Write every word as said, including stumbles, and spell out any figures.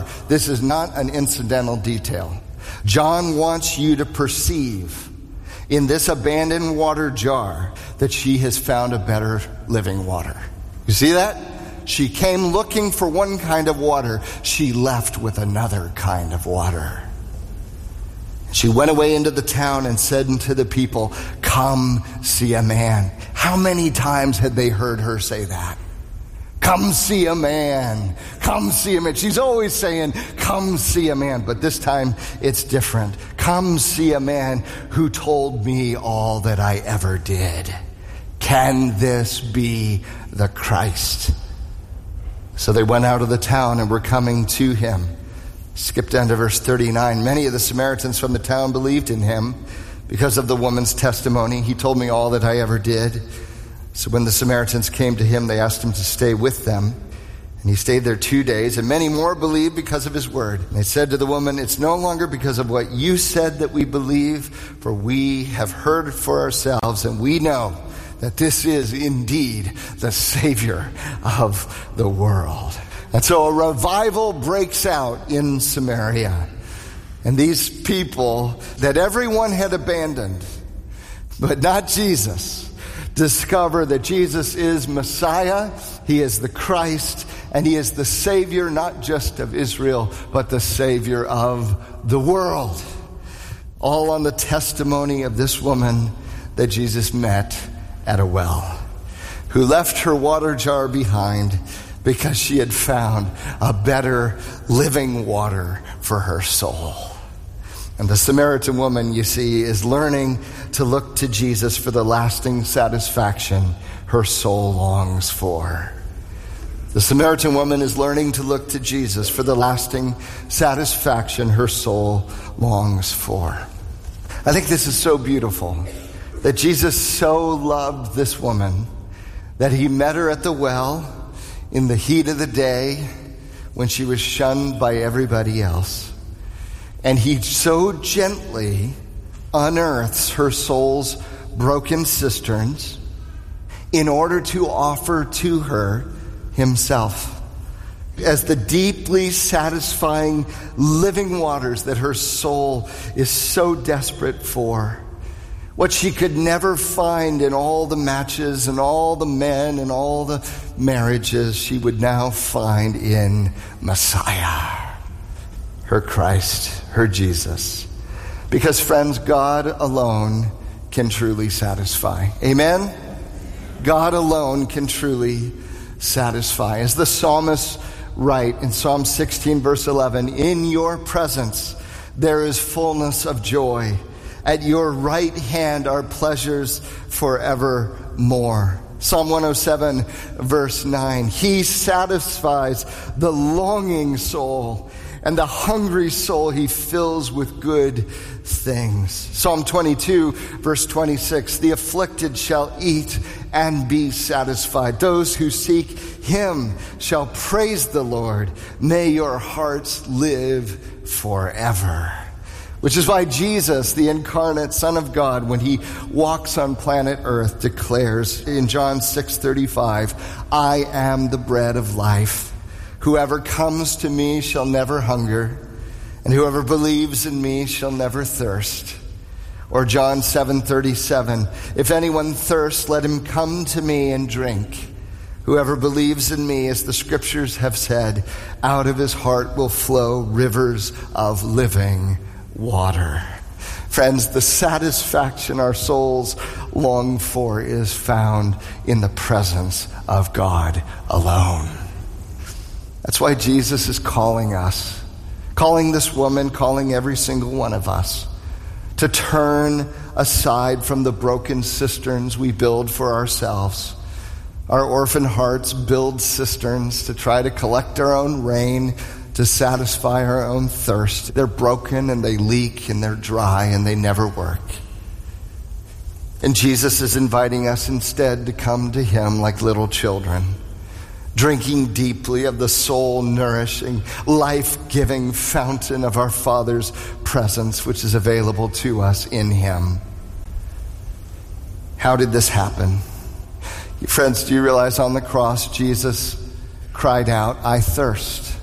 this is not an incidental detail. John wants you to perceive in this abandoned water jar that she has found a better living water. You see that? She came looking for one kind of water. She left with another kind of water. She went away into the town and said unto the people, "Come see a man." How many times had they heard her say that? Come see a man. Come see a man. She's always saying, come see a man. But this time it's different. Come see a man who told me all that I ever did. Can this be the Christ? So they went out of the town and were coming to him. Skip down to verse thirty-nine. Many of the Samaritans from the town believed in him because of the woman's testimony. He told me all that I ever did. So when the Samaritans came to him, they asked him to stay with them. And he stayed there two days, and many more believed because of his word. And they said to the woman, "It's no longer because of what you said that we believe, for we have heard for ourselves, and we know that this is indeed the Savior of the world." And so a revival breaks out in Samaria. And these people that everyone had abandoned, but not Jesus, discover that Jesus is Messiah, he is the Christ, and he is the Savior not just of Israel, but the Savior of the world. All on the testimony of this woman that Jesus met at a well, who left her water jar behind because she had found a better living water for her soul. And the Samaritan woman, you see, is learning to look to Jesus for the lasting satisfaction her soul longs for. The Samaritan woman is learning to look to Jesus for the lasting satisfaction her soul longs for. I think this is so beautiful, that Jesus so loved this woman that he met her at the well in the heat of the day when she was shunned by everybody else. And he so gently unearths her soul's broken cisterns in order to offer to her himself as the deeply satisfying living waters that her soul is so desperate for. What she could never find in all the matches and all the men and all the marriages, she would now find in Messiah. Her Christ, her Jesus. Because friends, God alone can truly satisfy. Amen? God alone can truly satisfy. As the psalmist write in Psalm sixteen verse eleven, "In your presence there is fullness of joy. At your right hand are pleasures forevermore." Psalm one oh seven verse nine, "He satisfies the longing soul, and the hungry soul he fills with good things." Psalm twenty-two, verse twenty-six, "The afflicted shall eat and be satisfied. Those who seek him shall praise the Lord. May your hearts live forever." Which is why Jesus, the incarnate Son of God, when he walks on planet Earth, declares in John six thirty-five, "I am the bread of life. Whoever comes to me shall never hunger, and whoever believes in me shall never thirst." Or John seven thirty-seven, "If anyone thirsts, let him come to me and drink. Whoever believes in me, as the scriptures have said, out of his heart will flow rivers of living water." Friends, the satisfaction our souls long for is found in the presence of God alone. That's why Jesus is calling us, calling this woman, calling every single one of us to turn aside from the broken cisterns we build for ourselves. Our orphan hearts build cisterns to try to collect our own rain, to satisfy our own thirst. They're broken and they leak and they're dry and they never work. And Jesus is inviting us instead to come to him like little children, drinking deeply of the soul-nourishing, life-giving fountain of our Father's presence, which is available to us in him. How did this happen? Friends, do you realize on the cross, Jesus cried out, "I thirst."